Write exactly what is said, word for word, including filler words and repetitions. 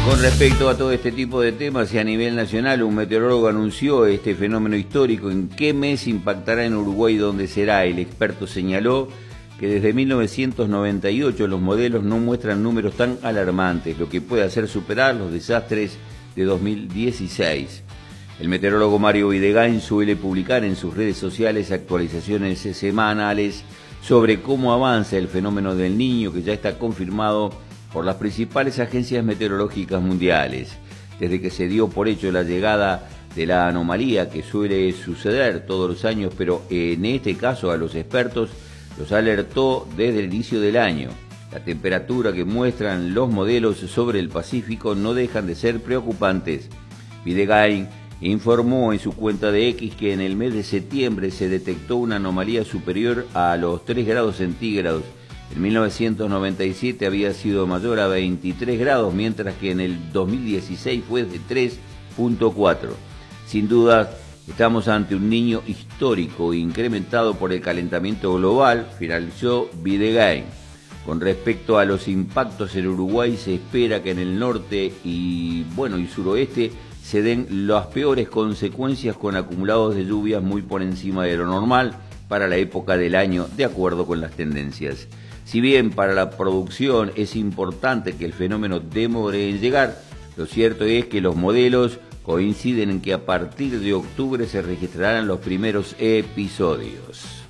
Con respecto a todo este tipo de temas y a nivel nacional, un meteorólogo anunció este fenómeno histórico. ¿En qué mes impactará en Uruguay y dónde será? El experto señaló que desde mil novecientos noventa y ocho los modelos no muestran números tan alarmantes, lo que puede hacer superar los desastres de dos mil dieciséis. El meteorólogo Mario Videgain suele publicar en sus redes sociales actualizaciones semanales sobre cómo avanza el fenómeno del Niño, que ya está confirmado por las principales agencias meteorológicas mundiales. Desde que se dio por hecho la llegada de la anomalía, que suele suceder todos los años, pero en este caso a los expertos los alertó desde el inicio del año. La temperatura que muestran los modelos sobre el Pacífico no dejan de ser preocupantes. Videgain informó en su cuenta de X que en el mes de septiembre se detectó una anomalía superior a los tres grados centígrados. En mil novecientos noventa y siete había sido mayor a veintitrés grados, mientras que en el dos mil dieciséis fue de tres punto cuatro. Sin duda, estamos ante un Niño histórico incrementado por el calentamiento global, finalizó Videgain. Con respecto a los impactos en Uruguay, se espera que en el norte y, bueno, y suroeste se den las peores consecuencias, con acumulados de lluvias muy por encima de lo normal para la época del año, de acuerdo con las tendencias. Si bien para la producción es importante que el fenómeno demore en llegar, lo cierto es que los modelos coinciden en que a partir de octubre se registrarán los primeros episodios.